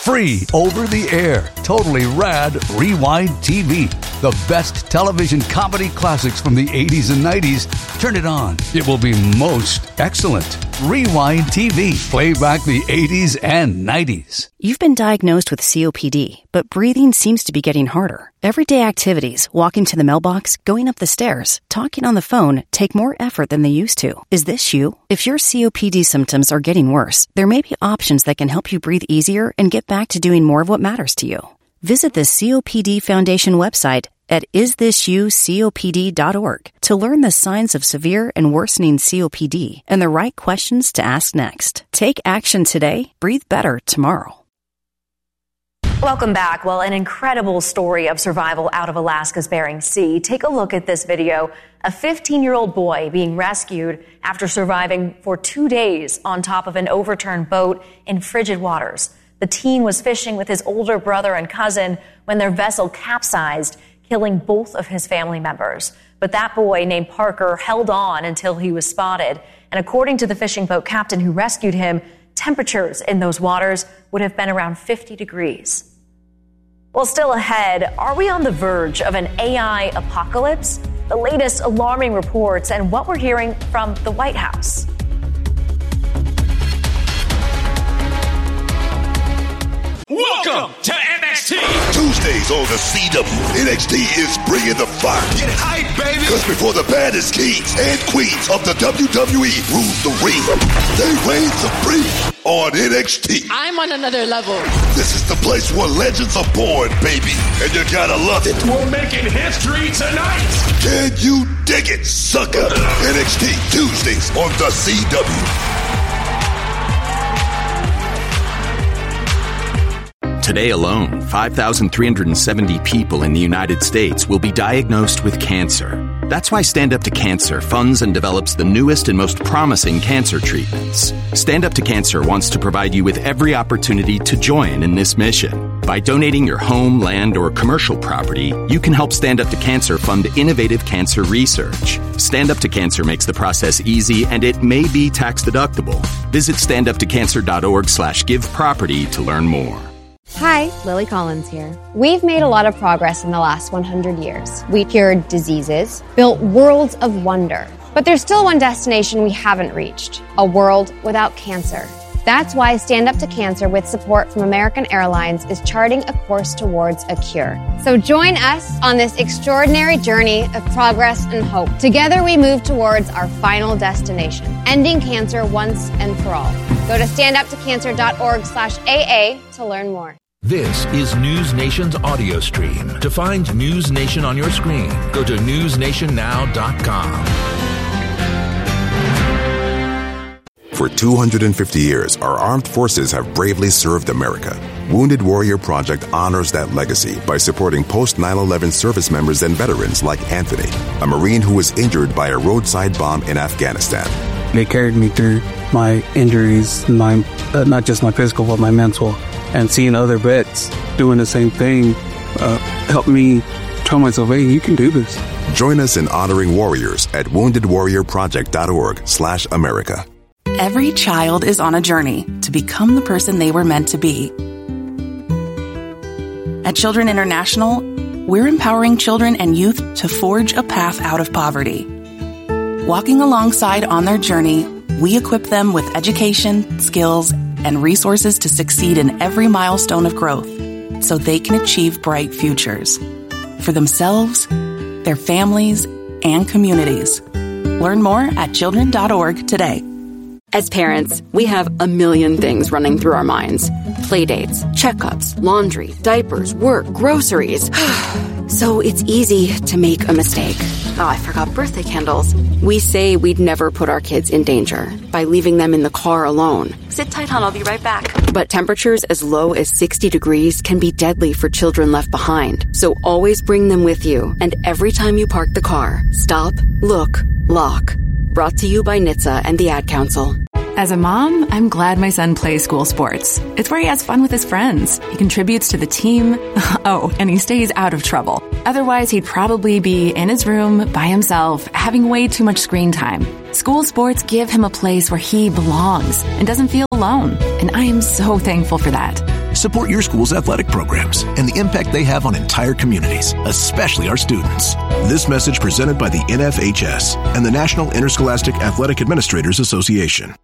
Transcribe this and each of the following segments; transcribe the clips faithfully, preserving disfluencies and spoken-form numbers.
Free over the air, totally rad Rewind T V. The best television comedy classics from the eighties and nineties. Turn it on. It will be most excellent. Rewind T V. Play back the eighties and nineties. You've been diagnosed with C O P D, but breathing seems to be getting harder. Everyday activities, walking to the mailbox, going up the stairs, talking on the phone, take more effort than they used to. Is this you? If your C O P D symptoms are getting worse, there may be options that can help you breathe easier and get back to doing more of what matters to you. Visit the C O P D Foundation website at is this you copd dot org to learn the signs of severe and worsening C O P D and the right questions to ask next. Take action today. Breathe better tomorrow. Welcome back. Well, an incredible story of survival out of Alaska's Bering Sea. Take a look at this video. A fifteen-year-old boy being rescued after surviving for two days on top of an overturned boat in frigid waters. The teen was fishing with his older brother and cousin when their vessel capsized, killing both of his family members. But that boy, named Parker, held on until he was spotted. And according to the fishing boat captain who rescued him, temperatures in those waters would have been around fifty degrees. Well, still ahead, are we on the verge of an A I apocalypse? The latest alarming reports and what we're hearing from the White House. Welcome to N X T! Tuesdays on the C W, N X T is bringing the fire. Get hype, baby! Because before the baddest kings and queens of the W W E rule the ring, they reign supreme on N X T. I'm on another level. This is the place where legends are born, baby, and you gotta love it. We're making history tonight! Can you dig it, sucker? N X T, Tuesdays on the C W. Today alone, five thousand three hundred seventy people in the United States will be diagnosed with cancer. That's why Stand Up to Cancer funds and develops the newest and most promising cancer treatments. Stand Up to Cancer wants to provide you with every opportunity to join in this mission. By donating your home, land, or commercial property, you can help Stand Up to Cancer fund innovative cancer research. Stand Up to Cancer makes the process easy, and it may be tax deductible. Visit stand up to cancer dot org slash give property to learn more. Hi, Lily Collins here. We've made a lot of progress in the last one hundred years. We cured diseases, built worlds of wonder. But there's still one destination we haven't reached, a world without cancer. That's why Stand Up to Cancer, with support from American Airlines, is charting a course towards a cure. So join us on this extraordinary journey of progress and hope. Together we move towards our final destination, ending cancer once and for all. Go to stand up to cancer dot org slash A A to learn more. This is News Nation's audio stream. To find News Nation on your screen, go to news nation now dot com. For two hundred fifty years, our armed forces have bravely served America. Wounded Warrior Project honors that legacy by supporting post nine eleven service members and veterans like Anthony, a Marine who was injured by a roadside bomb in Afghanistan. They carried me through my injuries, my uh, not just my physical, but my mental. And seeing other vets doing the same thing uh, helped me tell myself, hey, you can do this. Join us in honoring warriors at wounded warrior project dot org slash America. Every child is on a journey to become the person they were meant to be. At Children International, we're empowering children and youth to forge a path out of poverty. Walking alongside on their journey, we equip them with education, skills, and resources to succeed in every milestone of growth so they can achieve bright futures for themselves, their families, and communities. Learn more at children dot org today. As parents, we have a million things running through our minds. Playdates, checkups, laundry, diapers, work, groceries. So it's easy to make a mistake. Oh, I forgot birthday candles. We say we'd never put our kids in danger by leaving them in the car alone. Sit tight, hon, I'll be right back. But temperatures as low as sixty degrees can be deadly for children left behind. So always bring them with you. And every time you park the car, stop, look, lock. Brought to you by N H T S A and the Ad Council. As a mom, I'm glad my son plays school sports. It's where he has fun with his friends. He contributes to the team. Oh, and he stays out of trouble. Otherwise, he'd probably be in his room by himself, having way too much screen time. School sports give him a place where he belongs and doesn't feel alone. And I am so thankful for that. support your school's athletic programs and the impact they have on entire communities, especially our students. This message presented by the N F H S and the National Interscholastic Athletic Administrators Association.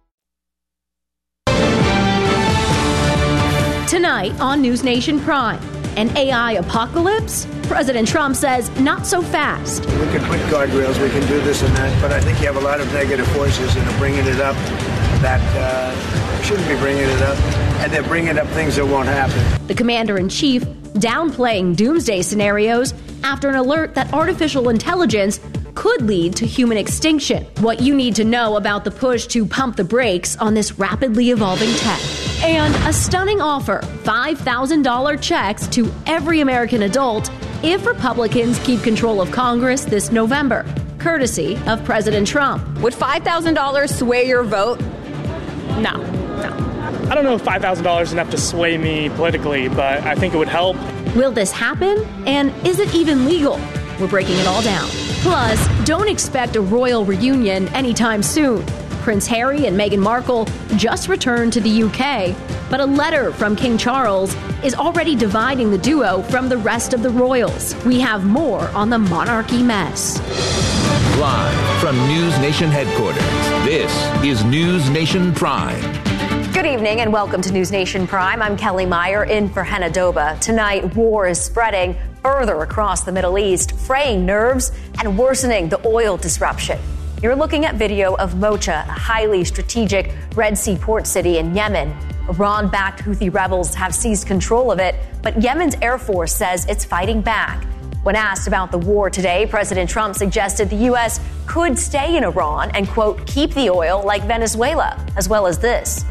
Tonight on News Nation Prime, an A I apocalypse? President Trump says not so fast. We can put guardrails, we can do this and that, but I think you have a lot of negative forces that are bringing it up that uh, shouldn't be bringing it up, and they're bringing up things that won't happen. The commander-in-chief downplaying doomsday scenarios after an alert that artificial intelligence could lead to human extinction. What you need to know about the push to pump the brakes on this rapidly evolving tech. And a stunning offer, five thousand dollars checks to every American adult if Republicans keep control of Congress this November, courtesy of President Trump. Would five thousand dollars sway your vote? No, no. I don't know if five thousand dollars is enough to sway me politically, but I think it would help. Will this happen? And is it even legal? We're breaking it all down. Plus, don't expect a royal reunion anytime soon. Prince Harry and Meghan Markle just returned to the U K, but a letter from King Charles is already dividing the duo from the rest of the royals. We have more on the monarchy mess. Live from News Nation headquarters, this is News Nation Prime. Good evening and welcome to News Nation Prime. I'm Kelly Meyer in for Hannah Doba. Tonight, war is spreading further across the Middle East, fraying nerves and worsening the oil disruption. You're looking at video of Mocha, a highly strategic Red Sea port city in Yemen. Iran-backed Houthi rebels have seized control of it, but Yemen's Air Force says it's fighting back. When asked about the war today, President Trump suggested the U S could stay in Iran and, quote, keep the oil like Venezuela, as well as this.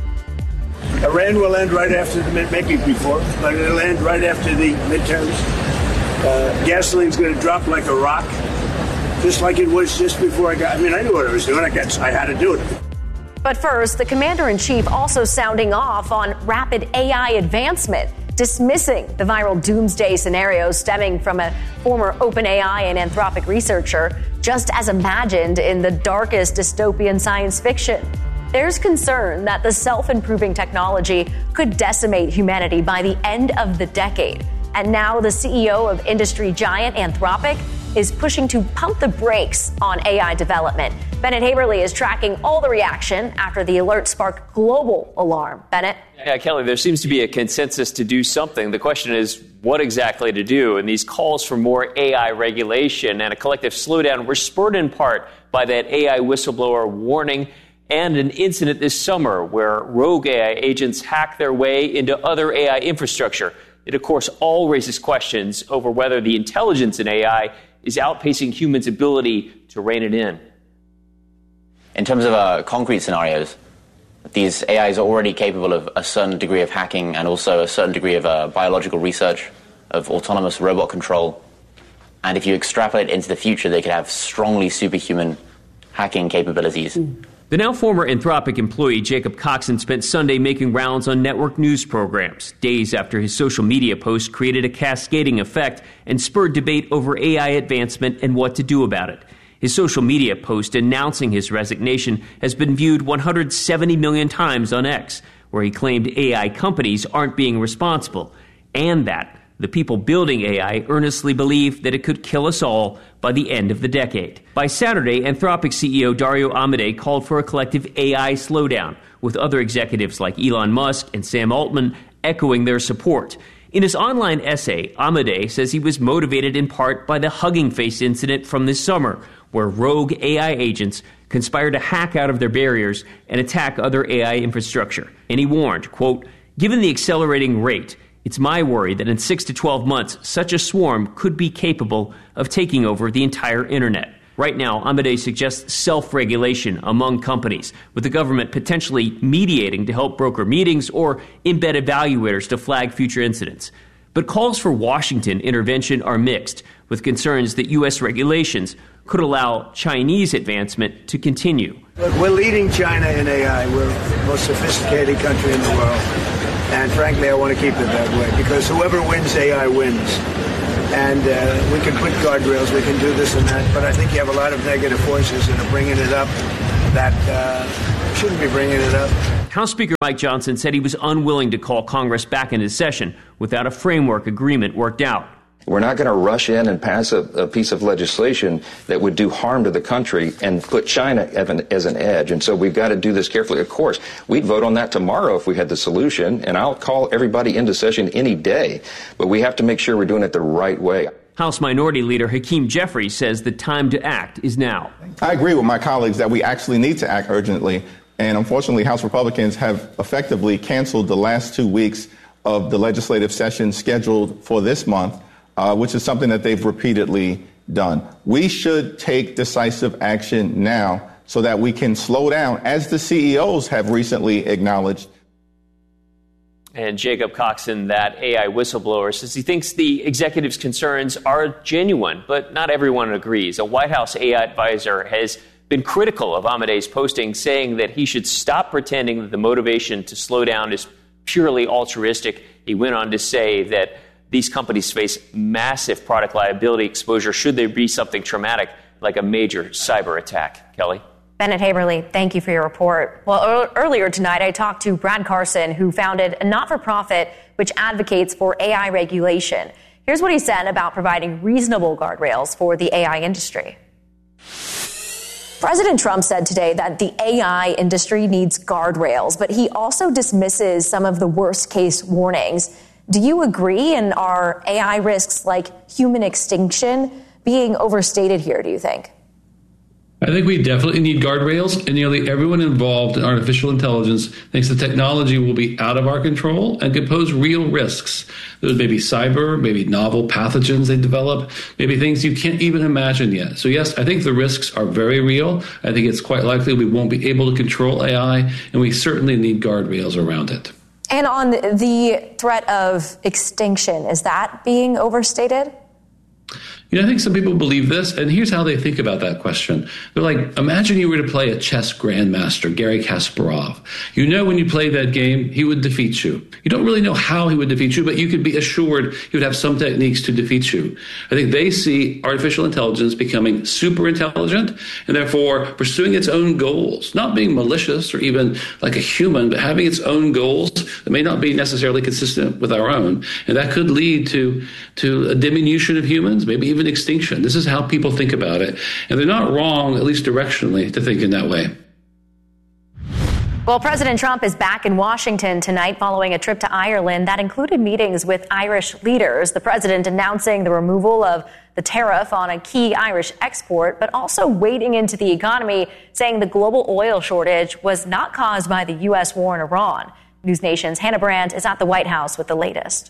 Iran will end right after the, maybe before, but it'll end right after the midterms. Uh, gasoline's going to drop like a rock, just like it was just before I got, I mean, I knew what I was doing. I guess I had to do it. But first, the commander-in-chief also sounding off on rapid A I advancement, dismissing the viral doomsday scenarios stemming from a former OpenAI and Anthropic researcher, just as imagined in the darkest dystopian science fiction. There's concern that the self-improving technology could decimate humanity by the end of the decade. And now the C E O of industry giant Anthropic is pushing to pump the brakes on A I development. Bennett Haberly is tracking all the reaction after the alert sparked global alarm. Bennett? Yeah, Kelly, there seems to be a consensus to do something. The question is what exactly to do. And these calls for more A I regulation and a collective slowdown were spurred in part by that A I whistleblower warning and an incident this summer where rogue A I agents hack their way into other A I infrastructure. It, of course, all raises questions over whether the intelligence in A I is outpacing humans' ability to rein it in. In terms of uh, concrete scenarios, these A Is are already capable of a certain degree of hacking and also a certain degree of uh, biological research, of autonomous robot control. And if you extrapolate into the future, they could have strongly superhuman hacking capabilities. Mm. The now former Anthropic employee Jacob Coxon spent Sunday making rounds on network news programs, days after his social media post created a cascading effect and spurred debate over A I advancement and what to do about it. His social media post announcing his resignation has been viewed one hundred seventy million times on X, where he claimed A I companies aren't being responsible, and that the people building A I earnestly believe that it could kill us all by the end of the decade. By Saturday, Anthropic C E O Dario Amodei called for a collective A I slowdown, with other executives like Elon Musk and Sam Altman echoing their support. In his online essay, Amodei says he was motivated in part by the Hugging Face incident from this summer, where rogue A I agents conspire to hack out of their barriers and attack other A I infrastructure. And he warned, quote, "Given the accelerating rate, it's my worry that in six to twelve months, such a swarm could be capable of taking over the entire internet." Right now, Amodei suggests self-regulation among companies, with the government potentially mediating to help broker meetings or embed evaluators to flag future incidents. But calls for Washington intervention are mixed, with concerns that U S regulations could allow Chinese advancement to continue. Look, we're leading China in A I. We're the most sophisticated country in the world. And frankly, I want to keep it that way, because whoever wins A I wins. And uh, we can put guardrails, we can do this and that, but I think you have a lot of negative forces that are bringing it up that uh, shouldn't be bringing it up. House Speaker Mike Johnson said he was unwilling to call Congress back into session without a framework agreement worked out. We're not going to rush in and pass a, a piece of legislation that would do harm to the country and put China as an, as an edge. And so we've got to do this carefully. Of course, we'd vote on that tomorrow if we had the solution, and I'll call everybody into session any day. But we have to make sure we're doing it the right way. House Minority Leader Hakeem Jeffries says the time to act is now. I agree with my colleagues that we actually need to act urgently. And unfortunately, House Republicans have effectively canceled the last two weeks of the legislative session scheduled for this month. Uh, which is something that they've repeatedly done. We should take decisive action now so that we can slow down, as the C E Os have recently acknowledged. And Jacob Coxon, that A I whistleblower, says he thinks the executive's concerns are genuine, but not everyone agrees. A White House A I advisor has been critical of Amadee's posting, saying that he should stop pretending that the motivation to slow down is purely altruistic. He went on to say that these companies face massive product liability exposure should there be something traumatic like a major cyber attack. Kelly? Bennett Haberly, thank you for your report. Well, earlier tonight, I talked to Brad Carson, who founded a not-for-profit which advocates for A I regulation. Here's what he said about providing reasonable guardrails for the A I industry. President Trump said today that the A I industry needs guardrails, but he also dismisses some of the worst-case warnings. Do you agree? And are A I risks like human extinction being overstated here, do you think? I think we definitely need guardrails, and nearly everyone involved in artificial intelligence thinks the technology will be out of our control and could pose real risks. There's maybe cyber, maybe novel pathogens they develop, maybe things you can't even imagine yet. So yes, I think the risks are very real. I think it's quite likely we won't be able to control A I, and we certainly need guardrails around it. And on the threat of extinction, is that being overstated? You know, I think some people believe this, and here's how they think about that question. They're like, imagine you were to play a chess grandmaster, Garry Kasparov. You know when you play that game, he would defeat you. You don't really know how he would defeat you, but you could be assured he would have some techniques to defeat you. I think they see artificial intelligence becoming super intelligent and therefore pursuing its own goals, not being malicious or even like a human, but having its own goals that may not be necessarily consistent with our own. And that could lead to, to a diminution of humans, maybe even extinction. This is how people think about it. And they're not wrong, at least directionally, to think in that way. Well, President Trump is back in Washington tonight following a trip to Ireland that included meetings with Irish leaders. The president announcing the removal of the tariff on a key Irish export, but also wading into the economy, saying the global oil shortage was not caused by the U S war in Iran. News Nation's Hannah Brandt is at the White House with the latest.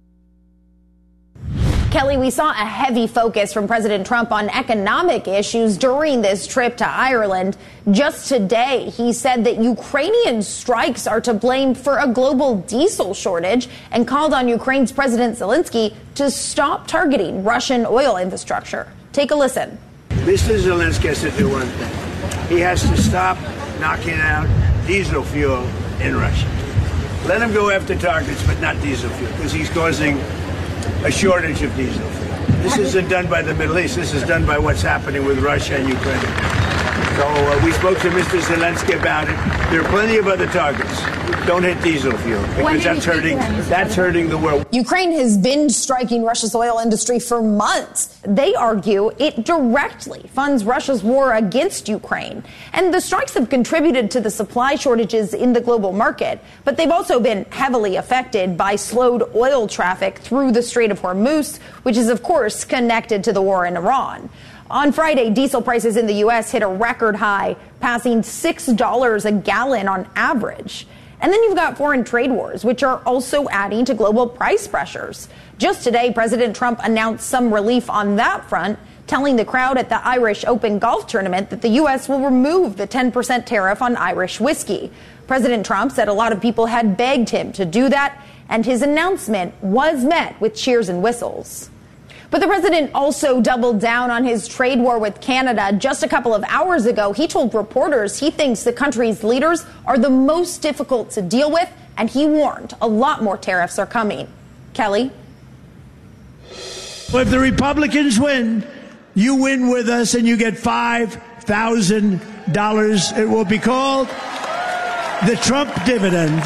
Kelly, we saw a heavy focus from President Trump on economic issues during this trip to Ireland. Just today, he said that Ukrainian strikes are to blame for a global diesel shortage and called on Ukraine's President Zelensky to stop targeting Russian oil infrastructure. Take a listen. Mister Zelensky has to do one thing. He has to stop knocking out diesel fuel in Russia. Let him go after targets, but not diesel fuel, because he's causing a shortage of diesel. This isn't done by the Middle East. This is done by what's happening with Russia and Ukraine. So uh, we spoke to Mister Zelensky about it. There are plenty of other targets. Don't hit diesel fuel, because that's hurting, that's hurting the world. Ukraine has been striking Russia's oil industry for months. They argue it directly funds Russia's war against Ukraine. And the strikes have contributed to the supply shortages in the global market. But they've also been heavily affected by slowed oil traffic through the Strait of Hormuz, which is, of course, connected to the war in Iran. On Friday, diesel prices in the U S hit a record high, passing six dollars a gallon on average. And then you've got foreign trade wars, which are also adding to global price pressures. Just today, President Trump announced some relief on that front, telling the crowd at the Irish Open golf tournament that the U S will remove the ten percent tariff on Irish whiskey. President Trump said a lot of people had begged him to do that, and his announcement was met with cheers and whistles. But the president also doubled down on his trade war with Canada. Just a couple of hours ago, he told reporters he thinks the country's leaders are the most difficult to deal with, and he warned a lot more tariffs are coming. Kelly? Well, if the Republicans win, you win with us and you get five thousand dollars. It will be called The Trump dividend.